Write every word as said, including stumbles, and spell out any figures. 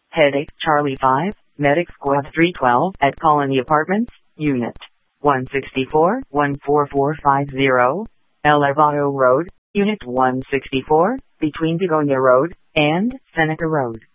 Headache Charlie five, Medic Squad three twelve at Colony Apartments, Unit one sixty-four, one four four five zero, Elevado Road, Unit one sixty-four, between Begonia Road and Seneca Road.